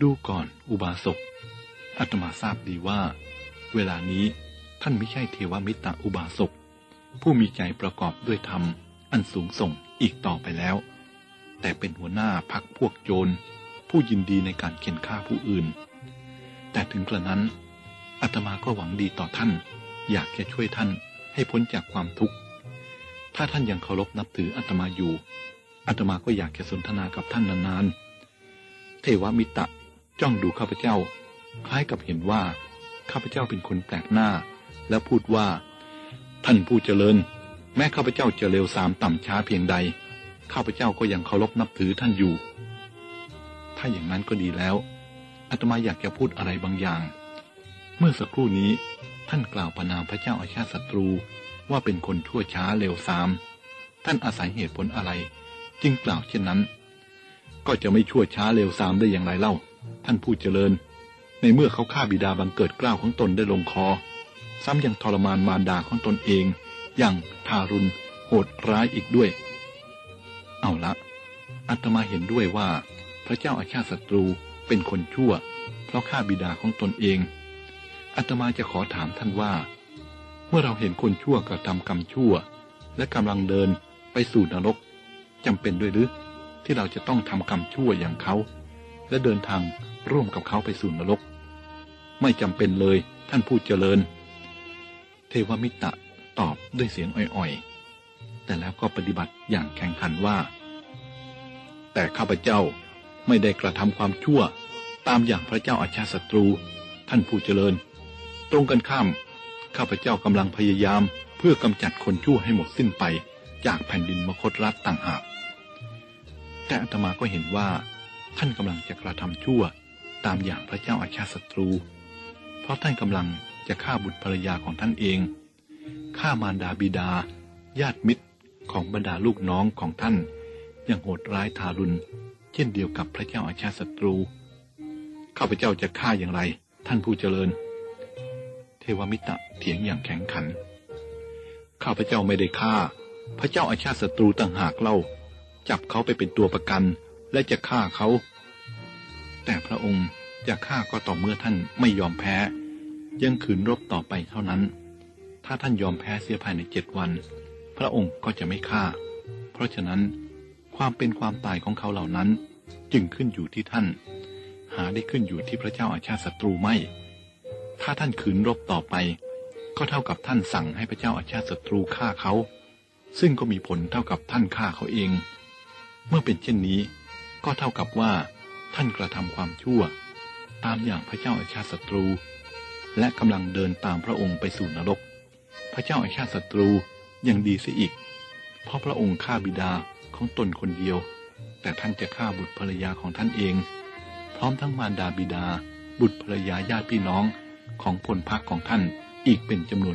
ดูก่อนอุบาสกอาตมาทราบดีว่าเวลานี้ท่านไม่ใช่เทวมิตรอุบาสกผู้มีใจประกอบด้วยธรรมอันสูงส่งอีกต่อไปแล้วแต่เป็นหัวหน้าพรรคพวกโจรผู้ยินดีในการเข็นฆ่าผู้อื่นแต่ถึงกระนั้นอาตมาก็หวังดีต่อท่านอยากจะช่วยท่านให้พ้นจากความทุกข์ถ้าท่านยังเคารพนับถืออาตมาอยู่อาตมาก็อยากจะสนทนากับท่านนานๆเทวมิตรจ้องดูข้าพเจ้าคล้ายกับเห็นว่าข้าพเจ้าเป็นคนแปลกหน้าแล้วพูดว่าท่านผู้เจริญแม้ข้าพเจ้าจะเลวทรามต่ำช้าเพียงใดข้าพเจ้าก็ยังเคารพนับถือท่านอยู่ถ้าอย่างนั้นก็ดีแล้วอาตมาอยากจะพูดอะไรบางอย่างเมื่อสักครู่นี้ท่านกล่าวประณามพระเจ้าอาชาติศัตรูว่าเป็นคนชั่วช้าเลวทรามท่านอาศัยเหตุผลอะไรจึงกล่าวเช่นนั้นก็จะไม่ชั่วช้าเลวทรามได้อย่างไรเล่าท่านผู้เจริญในเมื่อเขาฆ่าบิดาบังเกิดเกล้าของตนได้ลงคอซ้ำยังทรมานมารดาของตนเองอย่างทารุณโหดร้ายอีกด้วยเอาละอาตมาเห็นด้วยว่าพระเจ้าอาชาติศัตรูเป็นคนชั่วเพราะฆ่าบิดาของตนเองอาตมาจะขอถามท่านว่าเมื่อเราเห็นคนชั่วกระทำกรรมชั่วและกำลังเดินไปสู่นรกจำเป็นด้วยหรือที่เราจะต้องทำกรรมชั่วอย่างเขาและเดินทางร่วมกับเขาไปสู่นรกไม่จำเป็นเลยท่านผู้เจริญเทวมิตรตอบด้วยเสียงอ่อยๆแต่แล้วก็ปฏิบัติอย่างแข็งขันว่าแต่ข้าพเจ้าไม่ได้กระทำความชั่วตามอย่างพระเจ้าอาชาติศัตรูท่านผู้เจริญตรงกันข้ามข้าพเจ้ากำลังพยายามเพื่อกำจัดคนชั่วให้หมดสิ้นไปจากแผ่นดินมคธรัฐต่างหากแต่อาตมาก็เห็นว่าท่านกำลังจะกระทำชั่วตามอย่างพระเจ้าอาชาติศัตรูเพราะท่านกำลังจะฆ่าบุตรภรรยาของท่านเองฆ่ามารดาบิดาญาติมิตรของบรรดาลูกน้องของท่านอย่างโหดร้ายทารุณเช่นเดียวกับพระเจ้าอาชาติศัตรูข้าพเจ้าจะฆ่าอย่างไรท่านผู้เจริญเทวมิตรเถียงอย่างแข็งขันข้าพเจ้าไม่ได้ฆ่าพระเจ้าอาชาติศัตรูต่างหากเล่าจับเขาไปเป็นตัวประกันและจะฆ่าเขาแต่พระองค์จะฆ่าก็ต่อเมื่อท่านไม่ยอมแพ้ยังขืนรบต่อไปเท่านั้นถ้าท่านยอมแพ้เสียภายใน7 วันพระองค์ก็จะไม่ฆ่าเพราะฉะนั้นความเป็นความตายของเขาเหล่านั้นจึงขึ้นอยู่ที่ท่านหาได้ขึ้นอยู่ที่พระเจ้าอาชาติศัตรูไม่ถ้าท่านขืนรบต่อไปก็เท่ากับท่านสั่งให้พระเจ้าอาชาติศัตรูฆ่าเขาซึ่งก็มีผลเท่ากับท่านฆ่าเขาเองเมื่อเป็นเช่นนี้ก็เท่ากับว่าท่านกระทำความชั่วตามอย่างพระเจ้าอาชาติศัตรูและกำลังเดินตามพระองค์ไปสู่นรกพระเจ้าอาชาติศัตรูยังดีเสียอีกเพราะพระองค์ฆ่าบิดาของตนคนเดียวแต่ท่านจะฆ่าบุตรภรรยาของท่านเองพร้อมทั้งมารดาบิดาบุตรภรรยาญาติพี่น้องของพลพรรคของท่านอีกเป็นจำนวน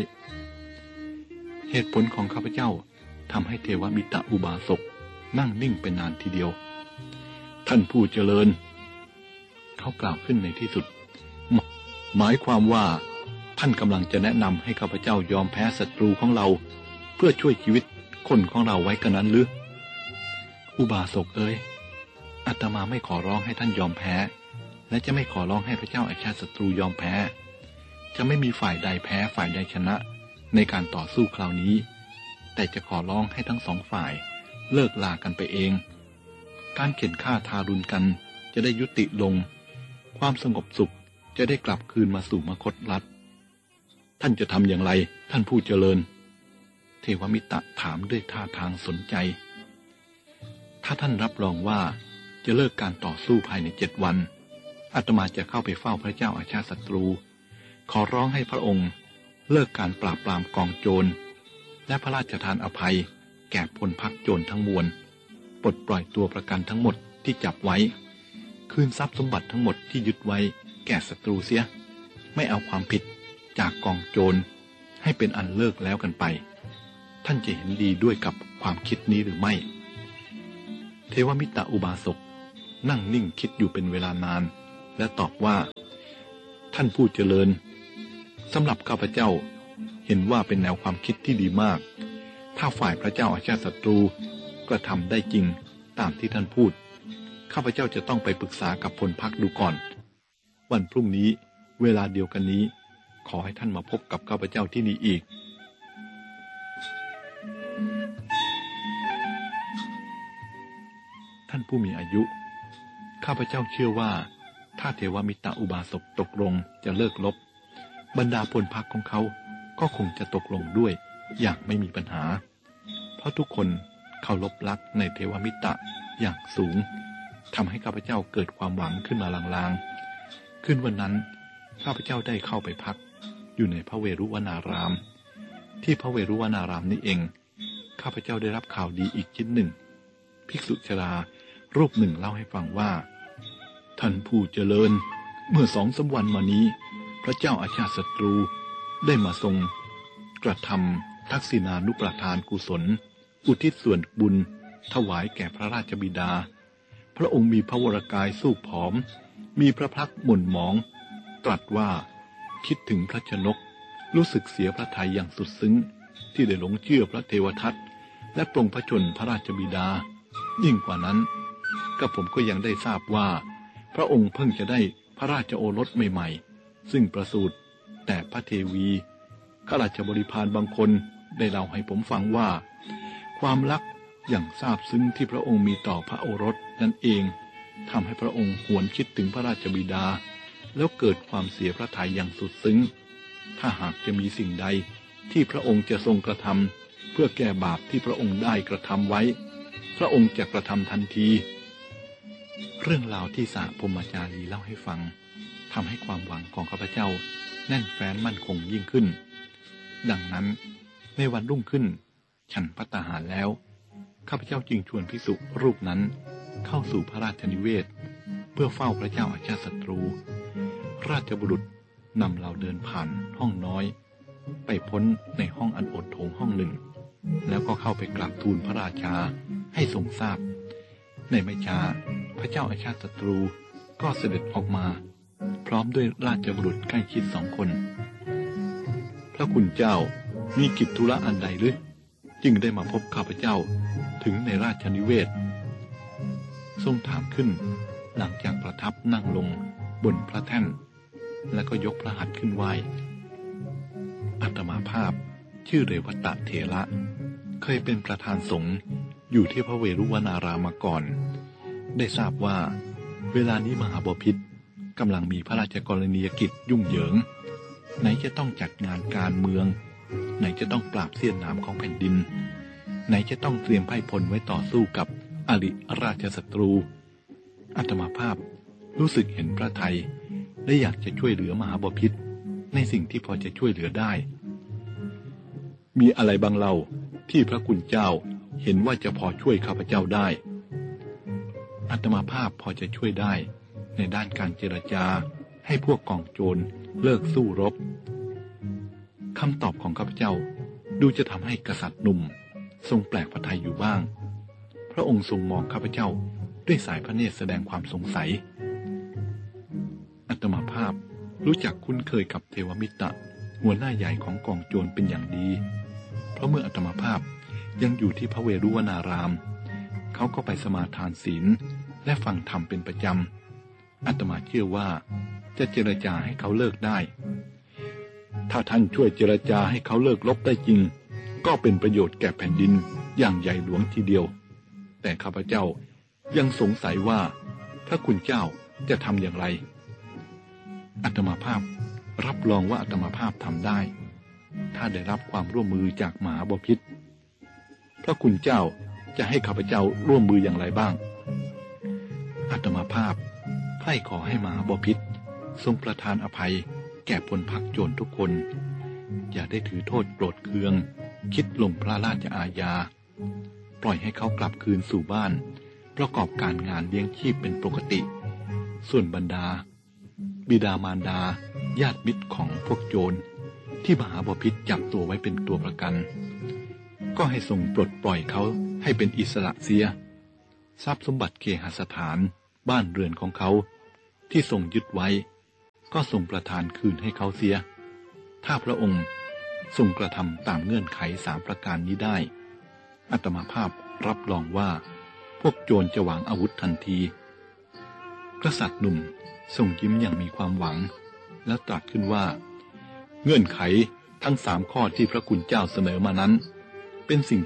100เหตุผลของข้าพเจ้าทำให้เทวมิตรอุบาสกนั่งนิ่งเป็นนานทีเดียวท่านผู้เจริญเขากล่าวขึ้นในที่สุดหมายความว่าท่านกำลังจะแนะนำให้ข้าพเจ้ายอมแพ้ศัตรูของเราเพื่อช่วยชีวิตคนของเราไว้กันนั้นหรืออุบาสกเอ๋ยอาตมาไม่ขอร้องให้ท่านยอมแพ้และจะไม่ขอร้องให้พระเจ้าอาชาติศัตรูยอมแพ้จะไม่มีฝ่ายใดแพ้ฝ่ายใดชนะในการต่อสู้คราวนี้แต่จะขอร้องให้ทั้ง2 ฝ่ายเลิกลากันไปเองการเข็นฆ่าทารุณกันจะได้ยุติลงความสงบสุขจะได้กลับคืนมาสู่มคธรัฐท่านจะทำอย่างไรท่านผู้เจริญเทวมิตรถามด้วยท่าทางสนใจถ้าท่านรับรองว่าจะเลิกการต่อสู้ภายใน7 วันอาตมาจะเข้าไปเฝ้าพระเจ้าอาชาติศัตรูขอร้องให้พระองค์เลิกการปราบปรามกองโจรและพระราชทานอภัยแก่พลพรรคโจรทั้งมวลปลดปล่อยตัวประกันทั้งหมดที่จับไว้คืนทรัพย์สมบัติทั้งหมดที่ยึดไว้แก่ศัตรูเสียไม่เอาความผิดจากกองโจรให้เป็นอันเลิกแล้วกันไปท่านจะเห็นดีด้วยกับความคิดนี้หรือไม่เทวมิตรอุบาสกนั่งนิ่งคิดอยู่เป็นเวลานานและตอบว่าท่านผู้เจริญสำหรับข้าพเจ้าเห็นว่าเป็นแนวความคิดที่ดีมากถ้าฝ่ายพระเจ้าอาชาติศัตรูกระทำได้จริงตามที่ท่านพูดข้าพเจ้าจะต้องไปปรึกษากับพลพรรคดูก่อนวันพรุ่งนี้เวลาเดียวกันนี้ขอให้ท่านมาพบกับข้าพเจ้าที่นี่อีกท่านผู้มีอายุข้าพเจ้าเชื่อว่าถ้าเทวมิตรอุบาสกตกลงจะเลิกลบบรรดาพลพรรคของเขาก็คงจะตกลงด้วยอย่างไม่มีปัญหาเพราะทุกคนเคารพรักในเทวมิตรอย่างสูงทำให้ข้าพเจ้าเกิดความหวังขึ้นมาลางๆคืนวันนั้นข้าพเจ้าได้เข้าไปพักอยู่ในพระเวรุวนารามที่พระเวรุวนารามนี้เองข้าพเจ้าได้รับข่าวดีอีกชิ้นหนึ่งภิกษุชรารูปหนึ่งเล่าให้ฟังว่าท่านผู้เจริญเมื่อ2-3 วันมานี้พระเจ้าอาชาติศัตรูได้มาทรงกระทำทักษิณานุประทานกุศลอุทิศส่วนบุญถวายแก่พระราชบิดาพระองค์มีพระวรกายสู้ผอมมีพระพักตร์หม่นหมองตรัสว่าคิดถึงพระชนกรู้สึกเสียพระทัยอย่างสุดซึ้งที่ได้หลงเชื่อพระเทวทัตและปรงพระชนพระราชบิดายิ่งกว่านั้นกับผมก็ยังได้ทราบว่าพระองค์เพิ่งจะได้พระราชโอรสใหม่ๆซึ่งประสูติแต่พระเทวีข้าราชบริพารบางคนได้เล่าให้ผมฟังว่าความรักอย่างซาบซึ้งที่พระองค์มีต่อพระโอรสนั่นเองทำให้พระองค์หวนคิดถึงพระราชบิดาแล้วเกิดความเสียพระทัยอย่างสุดซึ้งถ้าหากจะมีสิ่งใดที่พระองค์จะทรงกระทำเพื่อแก้บาปที่พระองค์ได้กระทำไว้พระองค์จะกระทำทันทีเรื่องราวที่สหพรหมจารีเล่าให้ฟังทำให้ความหวังของข้าพเจ้าแน่นแฟ้นมั่นคงยิ่งขึ้นดังนั้นในวันรุ่งขึ้นฉันภัตตาหารแล้วข้าพเจ้าจึงชวนภิกษุรูปนั้นเข้าสู่พระราชนิเวศเพื่อเฝ้าพระเจ้าอาชาติศัตรูราชบุรุษนำเราเดินผ่านห้องน้อยไปพ้นในห้องอันโอโถงห้องหนึ่งแล้วก็เข้าไปกราบทูลพระราชาให้ทรงทราบในไม่ช้าพระเจ้าอาชาติศัตรูก็เสด็จออกมาพร้อมด้วยราชบุรุษใกล้ชิด2 คนพระคุณเจ้ามีกิจธุระอันใดหรือจึงได้มาพบข้าพเจ้าถึงในราชนิเวศทรงถามขึ้นหลังจากประทับนั่งลงบนพระแท่นแล้วก็ยกพระหัตถ์ขึ้นไหว้อาตมาภาพชื่อเรวัตเถระเคยเป็นประธานสงฆ์อยู่ที่พระเวรุวนารามมาก่อนได้ทราบว่าเวลานี้มหาบพิตรกำลังมีพระราชกรณียกิจยุ่งเหยิงไหนจะต้องจัดงานการเมืองไหนจะต้องปราบเสี้ยนน้ำของแผ่นดินไหนจะต้องเตรียมไพร่พลไว้ต่อสู้กับอริราชศัตรูอาตมาภาพรู้สึกเห็นพระทัยและอยากจะช่วยเหลือมหาบพิตรในสิ่งที่พอจะช่วยเหลือได้มีอะไรบางเล่าที่พระคุณเจ้าเห็นว่าจะพอช่วยข้าพเจ้าได้อาตมาภาพพอจะช่วยได้ในด้านการเจรจาให้พวกกองโจรเลิกสู้รบคำตอบของข้าพเจ้าดูจะทำให้กษัตริย์หนุ่มทรงแปลกพระทัยอยู่บ้างพระองค์ทรงมองข้าพเจ้าด้วยสายพระเนตรแสดงความสงสัยอาตมาภาพรู้จักคุ้นเคยกับเทวมิตรหัวหน้าใหญ่ของกองโจรเป็นอย่างดีเพราะเมื่ออาตมาภาพยังอยู่ที่พระเวรุวนารามเขาก็ไปสมาทานศีลและฟังธรรมเป็นประจำอาตมาเชื่อว่าจะเจรจาให้เขาเลิกได้ถ้าท่านช่วยเจรจาให้เขาเลิกรบได้จริงก็เป็นประโยชน์แก่แผ่นดินอย่างใหญ่หลวงทีเดียวแต่ข้าพเจ้ายังสงสัยว่าพระคุณเจ้าจะทำอย่างไรอาตมาภาพรับรองว่าอาตมาภาพทำได้ถ้าได้รับความร่วมมือจากมหาบพิตรพระคุณเจ้าจะให้ข้าพเจ้าร่วมมืออย่างไรบ้างอาตมาภาพใคร่ขอให้มหาบพิตรทรงประทานอภัยแก่พลพรรคโจรทุกคนอย่าได้ถือโทษโกรธเคืองคิดลงพระราชอาญาปล่อยให้เขากลับคืนสู่บ้านประกอบการงานเลี้ยงชีพเป็นปกติส่วนบรรดาบิดามารดาญาติมิตรของพวกโจรที่มหาบพิตรจับตัวไว้เป็นตัวประกันก็ให้ทรงปลดปล่อยเขาให้เป็นอิสระเสียทรัพย์สมบัติเคหสถานบ้านเรือนของเขาที่ทรงยึดไว้ก็ทรงประทานคืนให้เขาเสียถ้าพระองค์ทรงกระทำตามเงื่อนไข3 ประการนี้ได้อาตมาภาพรับรองว่าพวกโจรจะวางอาวุธทันทีกษัตริย์หนุ่มทรงยิ้มอย่างมีความหวังแล้วตรัสขึ้นว่าเงื่อนไขทั้ง3 ข้อที่พระคุณเจ้าเสนอมานั้นเป็นสิ่ง